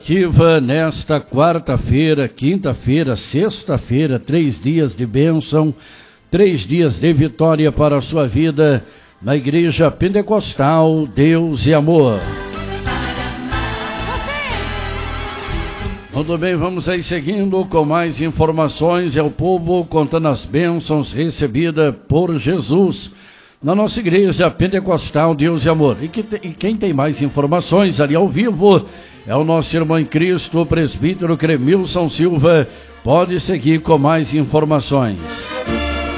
expectativa nesta quarta-feira, quinta-feira, sexta-feira, 3 dias de bênção, 3 dias de vitória para a sua vida na Igreja Pentecostal Deus e Amor. Muito bem, vamos aí seguindo com mais informações. É o povo contando as bênçãos recebidas por Jesus na nossa Igreja Pentecostal Deus e Amor. E quem tem mais informações ali ao vivo é o nosso irmão em Cristo, o presbítero Cremilson Silva. Pode seguir com mais informações.